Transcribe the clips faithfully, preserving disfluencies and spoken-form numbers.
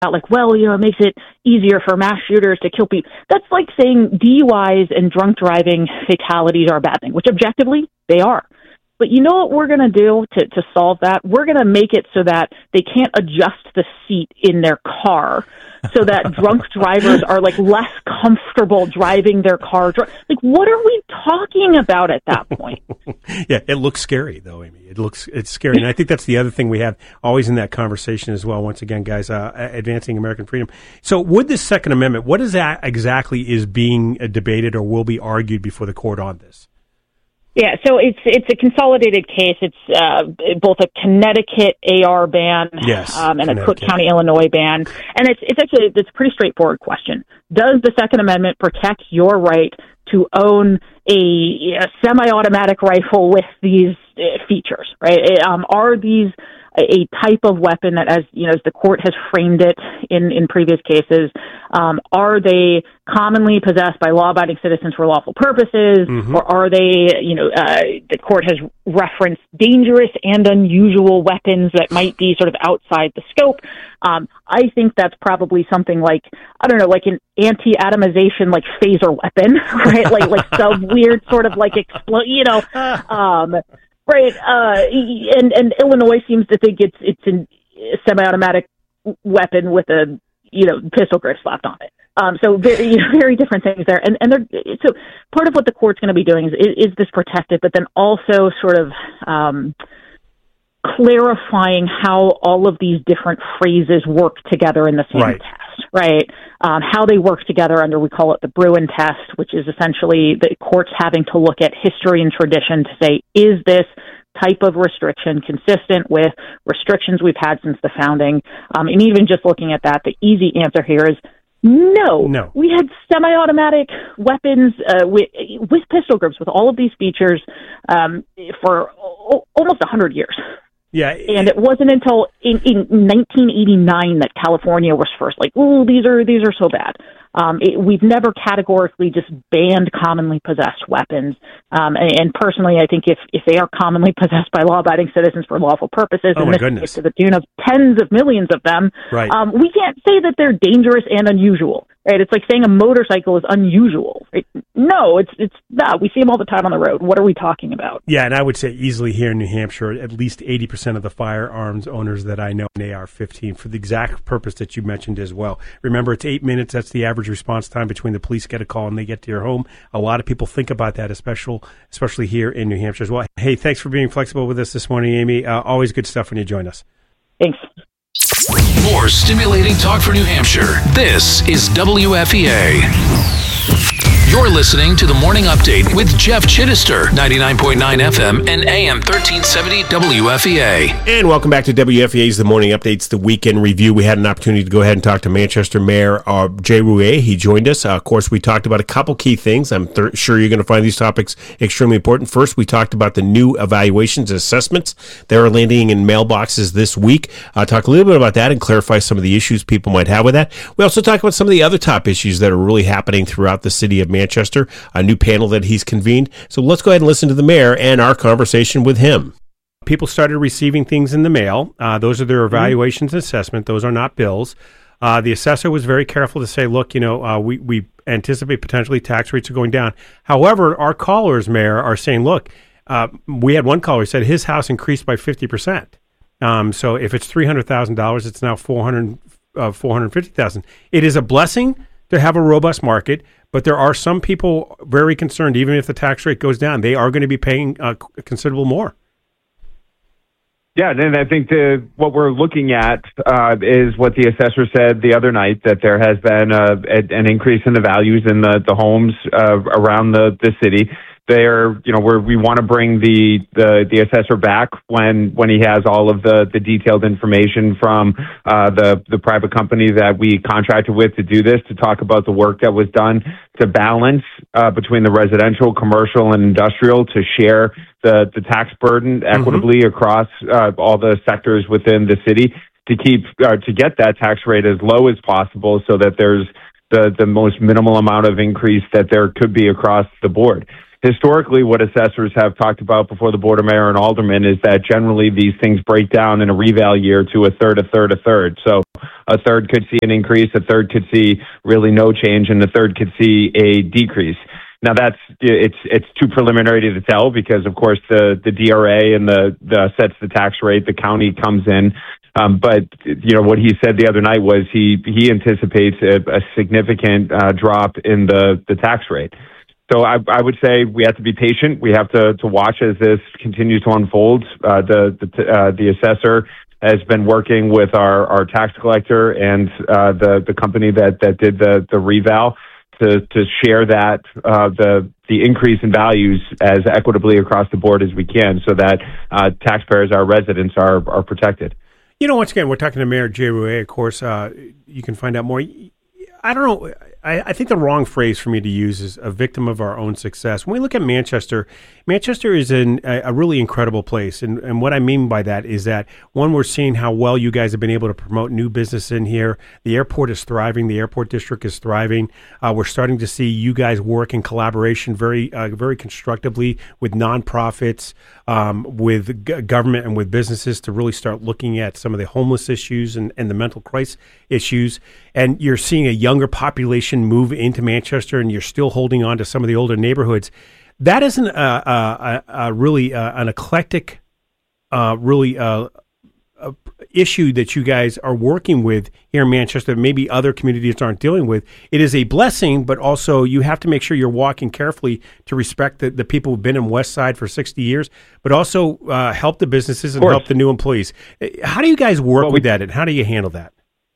like, well, you know, it makes it easier for mass shooters to kill people. That's like saying D U Is and drunk driving fatalities are a bad thing, which objectively they are. But you know what we're going to do to, to solve that? We're going to make it so that they can't adjust the seat in their car so that drunk drivers are like less comfortable driving their car. Like, what are we talking about at that point? Yeah, it looks scary, though, Amy. It looks it's scary. And I think that's the other thing we have always in that conversation as well. Once again, guys, uh, advancing American freedom. So with this Second Amendment, what is that exactly is being debated or will be argued before the court on this? Yeah, so it's it's a consolidated case. It's uh, both a Connecticut A R ban yes, um, and a Cook County, Illinois ban. And it's it's actually it's a pretty straightforward question. Does the Second Amendment protect your right to own a, a semi-automatic rifle with these uh, features, right? Um, are these a type of weapon that, as you know, as the court has framed it in, in previous cases, um, are they commonly possessed by law-abiding citizens for lawful purposes, mm-hmm. or are they, you know, uh, the court has referenced dangerous and unusual weapons that might be sort of outside the scope. Um, I think that's probably something like, I don't know, like an anti-atomization, like phaser weapon, right? like like some weird sort of like explode, you know. Um, Right, uh, and and Illinois seems to think it's it's a semi-automatic weapon with a you know pistol grip slapped on it. Um, so very you know, very different things there, and and they're, so part of what the court's going to be doing is, is is this protected, but then also sort of um, clarifying how all of these different phrases work together in the same right. test, right? Um, how they work together under, we call it the Bruin test, which is essentially the courts having to look at history and tradition to say, is this type of restriction consistent with restrictions we've had since the founding? Um, and even just looking at that, the easy answer here is no. No. We had semi-automatic weapons uh, with, with pistol grips, with all of these features um, for o- almost one hundred years. Yeah, and it wasn't until in, in nineteen eighty-nine that California was first like, "Oh, these are these are so bad." Um, it, we've never categorically just banned commonly possessed weapons. Um, and, and personally, I think if, if they are commonly possessed by law-abiding citizens for lawful purposes, oh and my this goodness. is to the tune of tens of millions of them, right. um, we can't say that they're dangerous and unusual. Right? It's like saying a motorcycle is unusual. Right? No, it's it's not. We see them all the time on the road. What are we talking about? Yeah, and I would say easily here in New Hampshire, at least eighty percent of the firearms owners that I know an A R fifteen for the exact purpose that you mentioned as well. Remember, it's eight minutes. That's the average response time between the police get a call and they get to your home. A lot of people think about that, especially especially here in New Hampshire as well. Hey, thanks for being flexible with us this morning, Amy. Uh, always good stuff when you join us. Thanks. More stimulating talk for New Hampshire. This is W F E A. You're listening to the Morning Update with Jeff Chittister, ninety-nine point nine F M and A M thirteen seventy W F E A. And welcome back to W F E A's The Morning Updates, the weekend review. We had an opportunity to go ahead and talk to Manchester Mayor uh, Jay Rouet. He joined us. Uh, of course, we talked about a couple key things. I'm th- sure you're going to find these topics extremely important. First, we talked about the new evaluations and assessments that are landing in mailboxes this week. Uh, talk a little bit about that and clarify some of the issues people might have with that. We also talk about some of the other top issues that are really happening throughout the city of Manchester, a new panel that he's convened. So let's go ahead and listen to the mayor and our conversation with him. People started receiving things in the mail. Uh, those are their evaluations mm-hmm. and assessment. Those are not bills. Uh, the assessor was very careful to say, look, you know, uh, we, we anticipate potentially tax rates are going down. However, our callers, Mayor, are saying, look, uh, we had one caller who said his house increased by fifty percent. Um, so if it's three hundred thousand dollars, it's now four hundred, uh, four hundred fifty thousand dollars. It is a blessing to have a robust market, but there are some people very concerned, even if the tax rate goes down, they are going to be paying uh, considerable more. Yeah, and I think the, what we're looking at uh, is what the assessor said the other night, that there has been uh, a, an increase in the values in the, the homes uh, around the, the city. They're, you know, where we want to bring the, the, the assessor back when, when he has all of the, the detailed information from uh, the, the private company that we contracted with to do this, to talk about the work that was done to balance uh, between the residential, commercial, and industrial, to share the, the tax burden equitably mm-hmm. across uh, all the sectors within the city, to keep uh, to get that tax rate as low as possible, so that there's the, the most minimal amount of increase that there could be across the board. historically, what assessors have talked about before the Board of Mayor and Aldermen is that generally these things break down in a reval year to a third, a third, a third. So a third could see an increase, a third could see really no change, and the third could see a decrease. Now that's it's it's too preliminary to tell because of course the, the D R A and the, the sets the tax rate, the county comes in. Um, but you know what he said the other night was he he anticipates a, a significant uh, drop in the, the tax rate. So I, I would say we have to be patient. We have to, to watch as this continues to unfold. Uh, the the, uh, the assessor has been working with our, our tax collector and uh, the the company that, that did the the reval to to share that uh, the the increase in values as equitably across the board as we can, so that uh, taxpayers, our residents, are are protected. You know, once again, we're talking to Mayor Jay Rouet. Of course, uh, you can find out more. I don't know. I, I think the wrong phrase for me to use is a victim of our own success. When we look at Manchester, Manchester is in a, a really incredible place. And, and what I mean by that is that, one, we're seeing how well you guys have been able to promote new business in here. The airport is thriving. The airport district is thriving. Uh, we're starting to see you guys work in collaboration very, uh, very constructively with nonprofits, um, with g- government and with businesses to really start looking at some of the homeless issues and, and the mental crisis issues. And you're seeing a younger population move into Manchester, and you're still holding on to some of the older neighborhoods. That isn't a, a, a really uh, an eclectic, uh, really uh, a issue that you guys are working with here in Manchester. Maybe other communities aren't dealing with. It is a blessing, but also you have to make sure you're walking carefully to respect the, the people who've been in West Side for sixty years, but also uh, help the businesses and help the new employees. How do you guys work well, with we- that, and how do you handle that?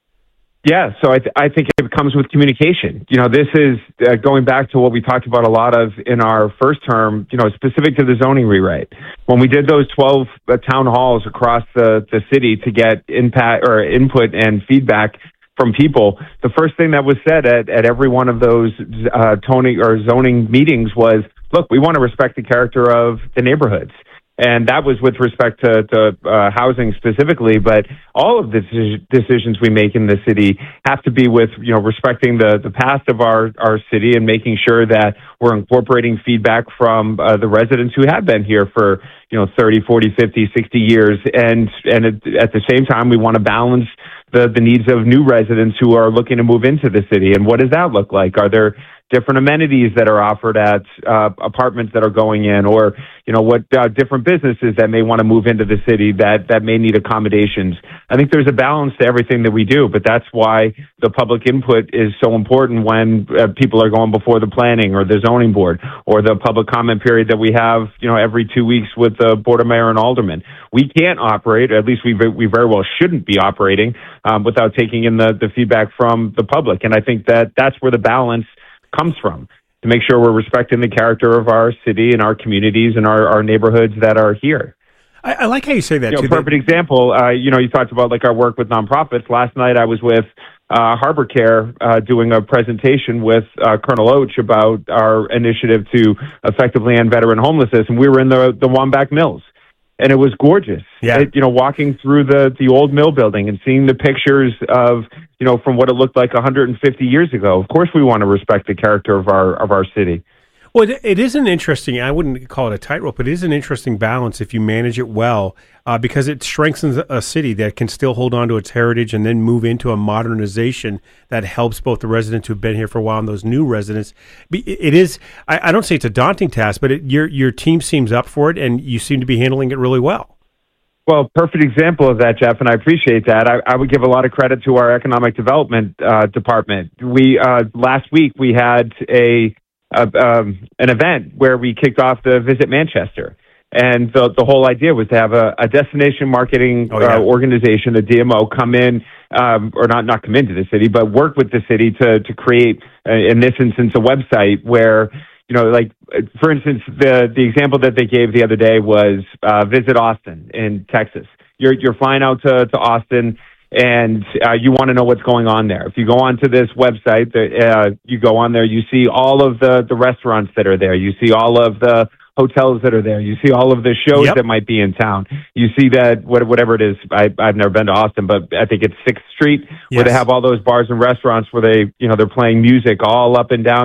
Yeah, so I, th- I think it comes with communication. You know, this is uh, going back to what we talked about a lot of in our first term, you know, specific to the zoning rewrite. When we did those twelve uh, town halls across the, the city to get impact or input and feedback from people, the first thing that was said at, at every one of those uh, toning or zoning meetings was, look, we want to respect the character of the neighborhoods. And that was with respect to, to uh, housing specifically, but all of the decisions we make in the city have to be with, you know, respecting the, the past of our, our city and making sure that we're incorporating feedback from uh, the residents who have been here for, you know, thirty, forty, fifty, sixty years. And, and at the same time, we want to balance the, the needs of new residents who are looking to move into the city. And what does that look like? Are there different amenities that are offered at uh, apartments that are going in, or, you know, what uh, different businesses that may want to move into the city that, that may need accommodations. I think there's a balance to everything that we do, but that's why the public input is so important when uh, people are going before the planning or the zoning board, or the public comment period that we have, you know, every two weeks with the Board of Mayor and Aldermen. We can't operate, or at least we we very well shouldn't be operating um, without taking in the, the feedback from the public. And I think that that's where the balance comes from, to make sure we're respecting the character of our city and our communities and our, our neighborhoods that are here. I, I like how you say that. You know, too. Perfect that... example. Uh, you know, you talked about like our work with nonprofits. Last night I was with uh, Harbor Care uh, doing a presentation with uh, Colonel Oach about our initiative to effectively end veteran homelessness, and we were in the the Wambach Mills. And it was gorgeous. Yeah. It, you know, walking through the, the old mill building and seeing the pictures of, you know, from what it looked like one hundred fifty years ago. Of course, we want to respect the character of our of our city. Well, it, it is an interesting, I wouldn't call it a tightrope, but it is an interesting balance if you manage it well, uh, because it strengthens a city that can still hold on to its heritage and then move into a modernization that helps both the residents who've been here for a while and those new residents. It is, I, I don't say it's a daunting task, but it, your your team seems up for it, and you seem to be handling it really well. Well, perfect example of that, Jeff, and I appreciate that. I, I would give a lot of credit to our economic development uh, department. We uh, last week we had a Uh, um, an event where we kicked off the Visit Manchester. And the, the whole idea was to have a, a destination marketing oh, yeah. uh, organization, a D M O, come in, um, or not, not come into the city, but work with the city to, to create, uh, in this instance, a website where, you know, like, for instance, the, the example that they gave the other day was uh, Visit Austin in Texas. You're, you're flying out to, to Austin, and uh, you want to know what's going on there. If you go onto this website, uh, you go on there, you see all of the, the restaurants that are there. You see all of the hotels that are there. You see all of the shows yep. that might be in town. You see that, whatever it is, I, I've never been to Austin, but I think it's sixth Street, yes. where they have all those bars and restaurants where they, you know, they're playing music all up and down there.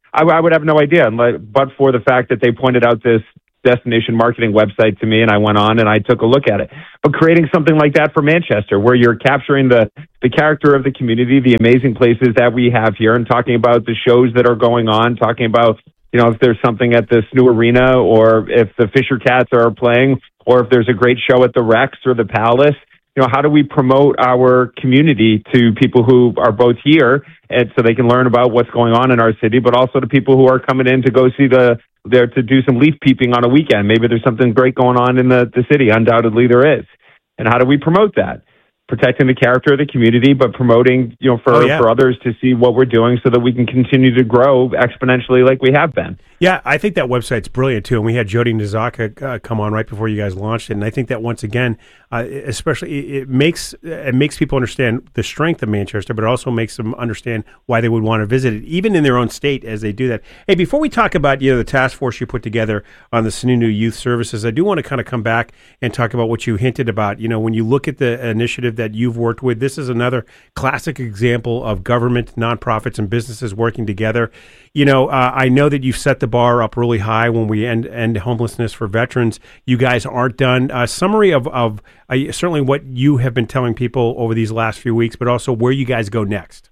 I, I would have no idea, but for the fact that they pointed out this destination marketing website to me, and I went on and I took a look at it. But creating something like that for Manchester, where you're capturing the, the character of the community, the amazing places that we have here, and talking about the shows that are going on, talking about, you know, if there's something at the S N U Arena, or if the Fisher Cats are playing, or if there's a great show at the Rex or the Palace. You know, how do we promote our community to people who are both here, and so they can learn about what's going on in our city, but also to people who are coming in to go see the there to do some leaf peeping on a weekend. Maybe there's something great going on in the, the city. Undoubtedly there is. And how do we promote that? Protecting the character of the community, but promoting, you know, for, oh, yeah. for others to see what we're doing so that we can continue to grow exponentially like we have been. Yeah, I think that website's brilliant, too. And we had Jody Nizaka uh, come on right before you guys launched it. And I think that, once again, uh, especially it, it makes it makes people understand the strength of Manchester, but it also makes them understand why they would want to visit it, even in their own state as they do that. Hey, before we talk about, you know, the task force you put together on the Sununu Youth Services, I do want to kind of come back and talk about what you hinted about. You know, when you look at the initiative that you've worked with, this is another classic example of government, nonprofits, and businesses working together. You know, uh, I know that you've set the bar up really high when we end end homelessness for veterans. You guys aren't done. A summary of, of uh, certainly what you have been telling people over these last few weeks, but also where you guys go next.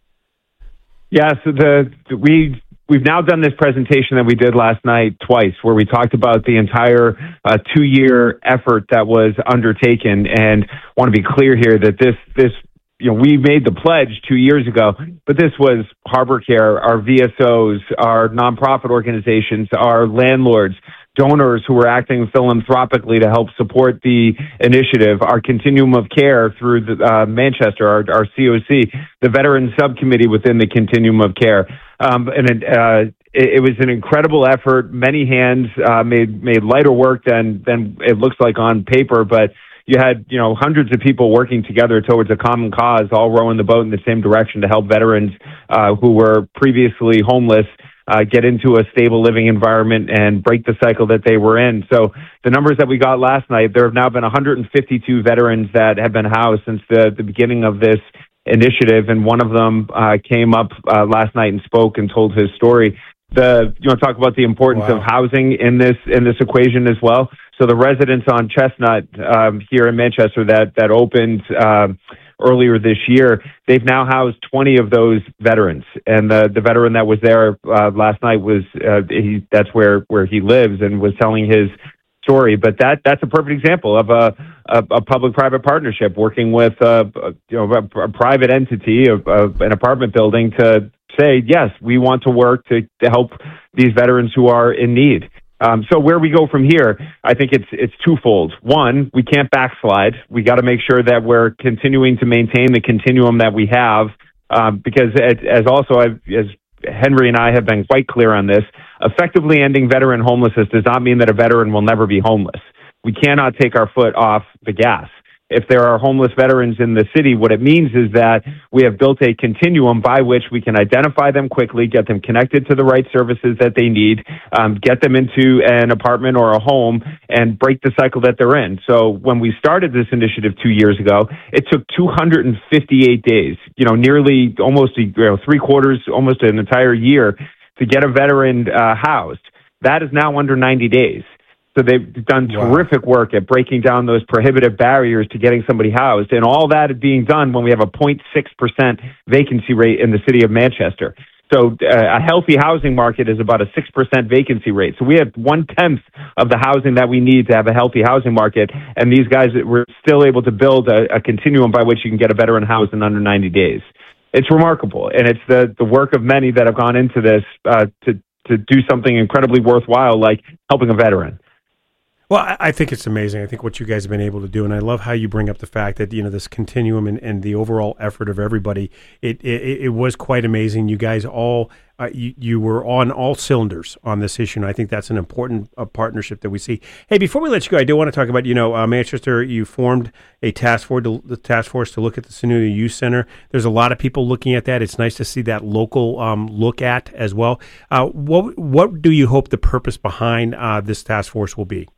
Yeah, so the, the we we've now done this presentation that we did last night twice, where we talked about the entire uh, two-year effort that was undertaken, and want to be clear here that this this. You know, we made the pledge two years ago, but this was Harbor Care, our V S Os, our nonprofit organizations, our landlords, donors who were acting philanthropically to help support the initiative, our continuum of care through the, uh, Manchester, our, our C O C, the veteran subcommittee within the continuum of care. Um, and it, uh, it, it was an incredible effort. Many hands uh, made made lighter work than than it looks like on paper, but you had, you know, hundreds of people working together towards a common cause, all rowing the boat in the same direction to help veterans uh, who were previously homeless uh, get into a stable living environment and break the cycle that they were in. So the numbers that we got last night, there have now been one hundred fifty-two veterans that have been housed since the, the beginning of this initiative, and one of them uh, came up uh, last night and spoke and told his story. The you want to talk about the importance wow. of housing in this in this equation as well. So the residents on Chestnut um, here in Manchester that that opened um, earlier this year, they've now housed twenty of those veterans, and the the veteran that was there uh, last night was uh, he that's where where he lives and was telling his story. But that that's a perfect example of a a, a public-private partnership working with uh, you know a, a private entity of, of an apartment building to say, yes, we want to work to, to help these veterans who are in need. Um, so where we go from here, I think it's it's twofold. One, we can't backslide. We got to make sure that we're continuing to maintain the continuum that we have, um, because as, as also I've, as Henry and I have been quite clear on this, effectively ending veteran homelessness does not mean that a veteran will never be homeless. We cannot take our foot off the gas. If there are homeless veterans in the city, what it means is that we have built a continuum by which we can identify them quickly, get them connected to the right services that they need, um, get them into an apartment or a home, and break the cycle that they're in. So when we started this initiative two years ago, it took two hundred fifty-eight days, you know, nearly almost you know, three quarters, almost an entire year to get a veteran uh, housed. That is now under ninety days. So they've done wow. terrific work at breaking down those prohibitive barriers to getting somebody housed. And all that is being done when we have a zero point six percent vacancy rate in the city of Manchester. So uh, a healthy housing market is about a six percent vacancy rate. So we have one-tenth of the housing that we need to have a healthy housing market. And these guys were still able to build a, a continuum by which you can get a veteran housed in under ninety days. It's remarkable. And it's the, the work of many that have gone into this uh, to, to do something incredibly worthwhile, like helping a veteran. Well, I think it's amazing. I think what you guys have been able to do, and I love how you bring up the fact that, you know, this continuum and, and the overall effort of everybody, it, it it was quite amazing. You guys all, uh, you, you were on all cylinders on this issue, and I think that's an important uh, partnership that we see. Hey, before we let you go, I do want to talk about, you know, uh, Manchester, you formed a task force, to, the task force to look at the Sununu Youth Center. There's a lot of people looking at that. It's nice to see that local um, look at as well. Uh, what, what do you hope the purpose behind uh, this task force will be?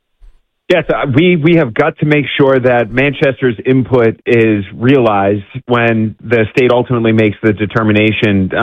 Yes, uh, we, we have got to make sure that Manchester's input is realized when the state ultimately makes the determination.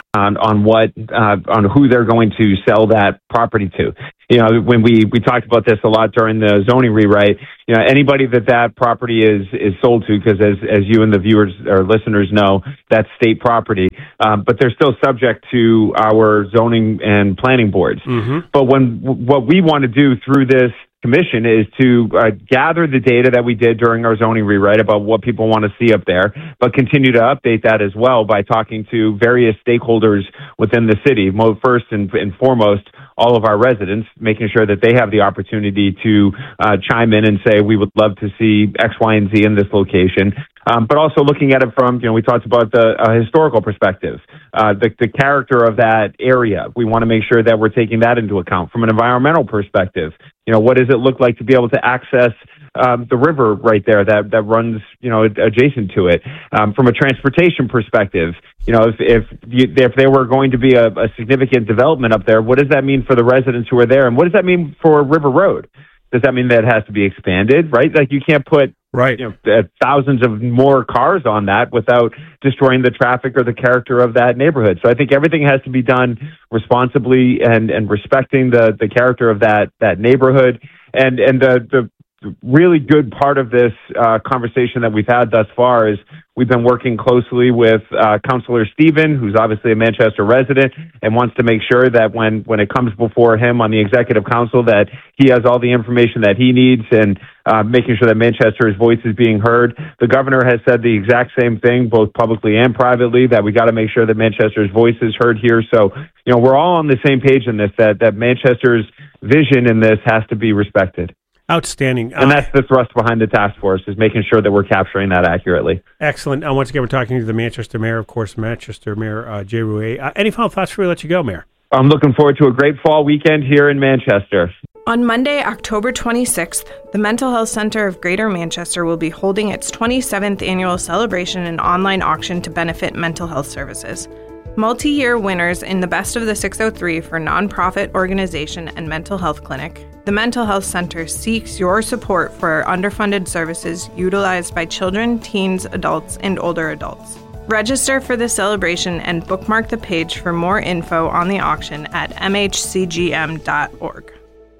on on what uh, on who they're going to sell that property to. You know, when we, we talked about this a lot during the zoning rewrite, you know, anybody that that property is is sold to, because as as you and the viewers or listeners know, that's state property, um, but they're still subject to our zoning and planning boards. Mm-hmm. But when what we want to do through this commission is to uh, gather the data that we did during our zoning rewrite about what people want to see up there, but continue to update that as well by talking to various stakeholders within the city. First and, and foremost, all of our residents, making sure that they have the opportunity to uh, chime in and say, we would love to see X, Y, and Z in this location. Um, but also looking at it from, you know, we talked about the uh, historical perspective, uh, the, the character of that area. We want to make sure that we're taking that into account. From an environmental perspective, you know, what does it look like to be able to access um, the river right there that, that runs, you know, adjacent to it? Um, from a transportation perspective, you know, if if, you, if there were going to be a, a significant development up there, what does that mean for the residents who are there? And what does that mean for River Road? Does that mean that it has to be expanded, right? Like you can't put right, you know, uh, thousands of more cars on that without destroying the traffic or the character of that neighborhood. So I think everything has to be done responsibly and, and respecting the, the character of that, that neighborhood. And, and the, the really good part of this uh, conversation that we've had thus far is we've been working closely with uh, Councillor Stephen, who's obviously a Manchester resident and wants to make sure that when, when it comes before him on the Executive Council that he has all the information that he needs and uh, making sure that Manchester's voice is being heard. The governor has said the exact same thing, both publicly and privately, that we got to make sure that Manchester's voice is heard here. So, you know, we're all on the same page in this, that, that Manchester's vision in this has to be respected. Outstanding. And that's the thrust behind the task force, is making sure that we're capturing that accurately. Excellent. Uh, once again, we're talking to the Manchester Mayor, of course, Manchester Mayor uh, Jay Rouet. Uh, any final thoughts before we let you go, Mayor? I'm looking forward to a great fall weekend here in Manchester. On Monday, October twenty-sixth, the Mental Health Center of Greater Manchester will be holding its twenty-seventh annual celebration and online auction to benefit mental health services. Multi-year winners in the Best of the six oh three for nonprofit organization and mental health clinic, the Mental Health Center seeks your support for underfunded services utilized by children, teens, adults, and older adults. Register for the celebration and bookmark the page for more info on the auction at m h c g m dot org.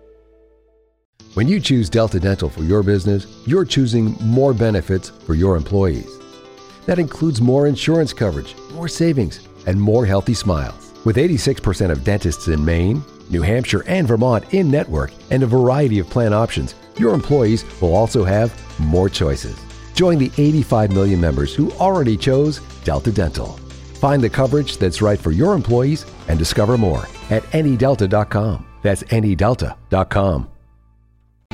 When you choose Delta Dental for your business, you're choosing more benefits for your employees. That includes more insurance coverage, more savings, and more healthy smiles. With eighty-six percent of dentists in Maine, New Hampshire, and Vermont in network and a variety of plan options, your employees will also have more choices. Join the eighty-five million members who already chose Delta Dental. Find the coverage that's right for your employees and discover more at any delta dot com. That's any delta dot com.